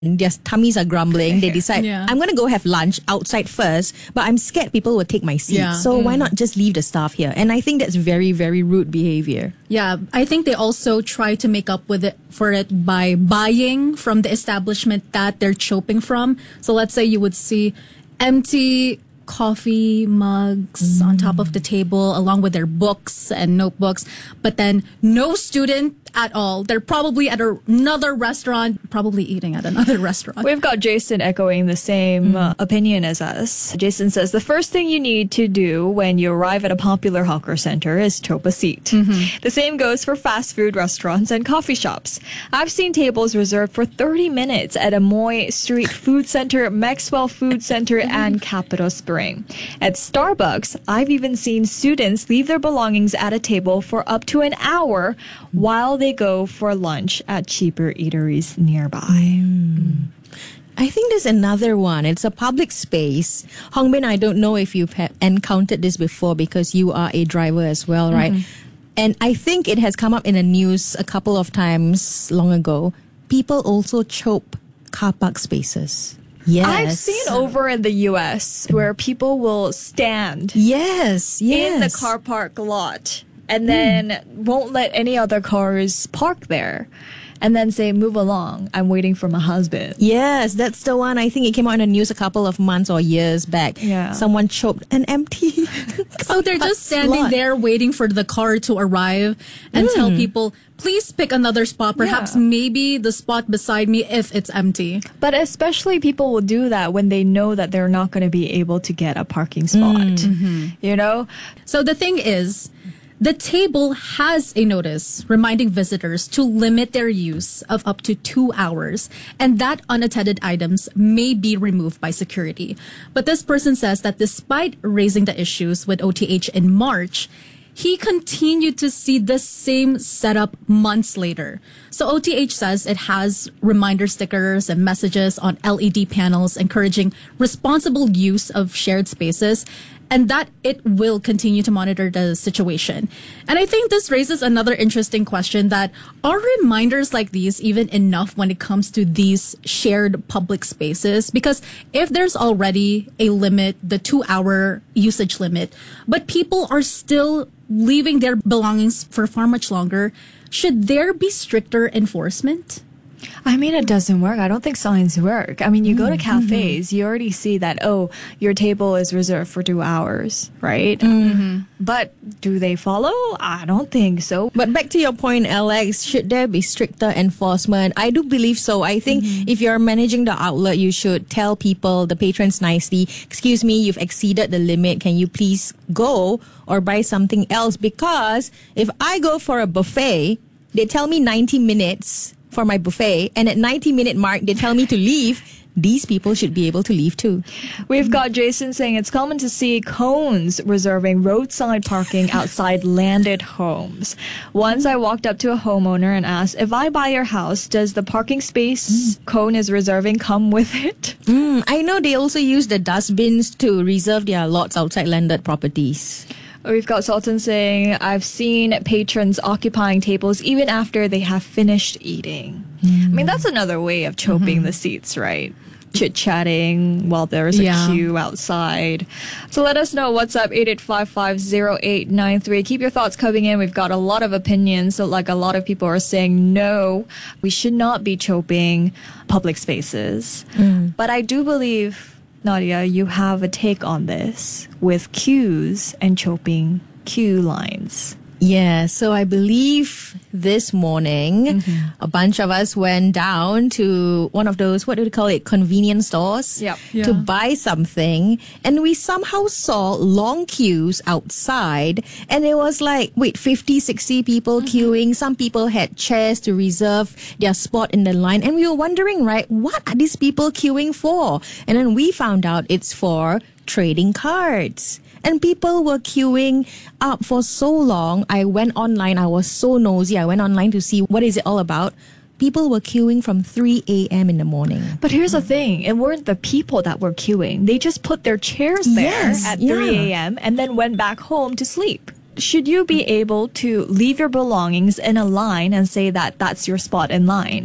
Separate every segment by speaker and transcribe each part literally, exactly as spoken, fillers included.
Speaker 1: their tummies are grumbling. They decide,
Speaker 2: Yeah.
Speaker 1: I'm going to go have lunch outside first, but I'm scared people will take my seat.
Speaker 2: Yeah.
Speaker 1: So why not just leave the staff here? And I think that's very, very rude behavior.
Speaker 2: Yeah, I think they also try to make up with it for it by buying from the establishment that they're chopping from. So let's say you would see empty coffee mugs mm. on top of the table along with their books and notebooks, but then no student at all. They're probably at a, another restaurant, probably eating at another restaurant.
Speaker 3: We've got Jason echoing the same mm. uh, opinion as us. Jason says, the first thing you need to do when you arrive at a popular hawker center is chop a seat. Mm-hmm. The same goes for fast food restaurants and coffee shops. I've seen tables reserved for thirty minutes at Amoy Street Food Center, Maxwell Food Center, mm-hmm. and Capitol Spring. At Starbucks, I've even seen students leave their belongings at a table for up to an hour while they go for lunch at cheaper eateries nearby.
Speaker 1: Mm. I think there's another one. It's a public space. Hongbin, I don't know if you've ha- encountered this before because you are a driver as well, right? Mm-hmm. And I think it has come up in the news a couple of times long ago. People also chope car park spaces. Yes.
Speaker 3: I've seen over in the U S where people will stand
Speaker 1: yes, yes.
Speaker 3: in the car park lot and then mm. won't let any other cars park there. And then say, move along. I'm waiting for my husband.
Speaker 1: Yes, that's the one. I think it came out in the news a couple of months or years back.
Speaker 3: Yeah.
Speaker 1: Someone choked an empty
Speaker 2: So they're just standing
Speaker 1: slot.
Speaker 2: there waiting for the car to arrive and mm. tell people, please pick another spot. Perhaps yeah. maybe the spot beside me if it's empty.
Speaker 3: But especially people will do that when they know that they're not going to be able to get a parking spot.
Speaker 2: Mm-hmm.
Speaker 3: You know?
Speaker 2: So the thing is, the table has a notice reminding visitors to limit their use of up to two hours and that unattended items may be removed by security. But this person says that despite raising the issues with O T H in March, he continued to see the same setup months later. So O T H says it has reminder stickers and messages on L E D panels encouraging responsible use of shared spaces, and that it will continue to monitor the situation. And I think this raises another interesting question, that are reminders like these even enough when it comes to these shared public spaces? Because if there's already a limit, the two hour usage limit, but people are still leaving their belongings for far much longer, should there be stricter enforcement?
Speaker 3: I mean, it doesn't work. I don't think signs work. I mean, you mm-hmm. go to cafes, mm-hmm. you already see that, oh, your table is reserved for two hours, right?
Speaker 1: Mm-hmm.
Speaker 3: But do they follow? I don't think so.
Speaker 1: But back to your point, Alex, should there be stricter enforcement? I do believe so. I think mm-hmm. if you're managing the outlet, you should tell people, the patrons nicely, excuse me, you've exceeded the limit. Can you please go or buy something else? Because if I go for a buffet, they tell me ninety minutes for my buffet, and at ninety minute mark they tell me to leave. These people should be able to leave too.
Speaker 3: We've got Jason saying it's common to see cones reserving roadside parking outside landed homes. Once I walked up to a homeowner and asked, if I buy your house, does the parking space mm. cone is reserving come with it?
Speaker 1: Mm, I know they also use the dustbins to reserve their lots outside landed properties.
Speaker 3: We've got Sultan saying, I've seen patrons occupying tables even after they have finished eating. Mm. I mean, that's another way of chopping mm-hmm. the seats, right? Chit-chatting while there's a yeah. queue outside. So let us know. What's up? eight eight five five zero eight nine three. Keep your thoughts coming in. We've got a lot of opinions. So like a lot of people are saying, no, we should not be chopping public spaces. Mm. But I do believe, Nadia, you have a take on this with queues and chopping queue lines.
Speaker 1: Yeah, so I believe this morning, mm-hmm. a bunch of us went down to one of those, what do we call it, convenience stores
Speaker 3: yep.
Speaker 2: yeah.
Speaker 1: to buy something. And we somehow saw long queues outside. And it was like, wait, fifty, sixty people mm-hmm. queuing. Some people had chairs to reserve their spot in the line. And we were wondering, right, what are these people queuing for? And then we found out it's for trading cards. And people were queuing up for so long. I went online. I was so nosy. I went online to see what is it all about. People were queuing from three a.m. in the morning.
Speaker 3: But here's the thing. It weren't the people that were queuing. They just put their chairs there
Speaker 1: yes,
Speaker 3: at
Speaker 1: yeah.
Speaker 3: three a.m. and then went back home to sleep. Should you be able to leave your belongings in a line and say that that's your spot in line?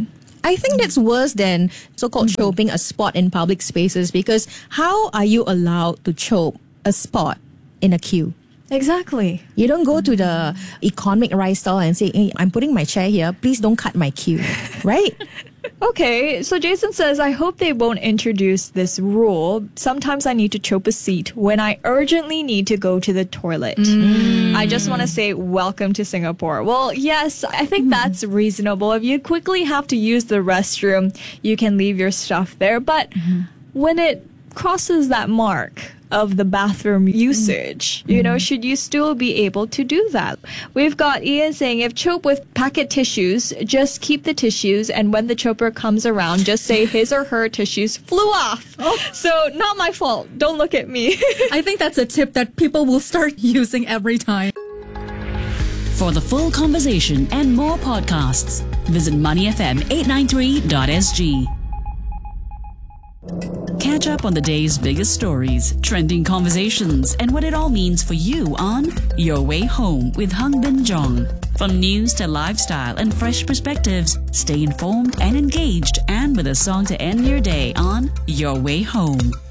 Speaker 1: I think that's worse than so-called choping a spot in public spaces, because how are you allowed to chop a spot in a queue?
Speaker 3: Exactly.
Speaker 1: You don't go to the economic rice stall and say, hey, I'm putting my chair here. Please don't cut my queue. Right?
Speaker 3: Okay, so Jason says, I hope they won't introduce this rule. Sometimes I need to chop a seat when I urgently need to go to the toilet. Mm. I just want to say, welcome to Singapore. Well, yes, I think mm. that's reasonable. If you quickly have to use the restroom, you can leave your stuff there. But mm. when it crosses that mark of the bathroom usage, mm. you know, should you still be able to do that? We've got Ian saying, if chop with packet tissues, just keep the tissues, and when the chopper comes around, just say his or her tissues flew off. Oh. So not my fault. Don't look at me.
Speaker 2: I think that's a tip that people will start using every time.
Speaker 4: For the full conversation and more podcasts, visit money f m eight nine three dot s g. Catch up on the day's biggest stories, trending conversations, and what it all means for you on Your Way Home with Hung Bin Jong. From news to lifestyle and fresh perspectives, stay informed and engaged, and with a song to end your day on Your Way Home.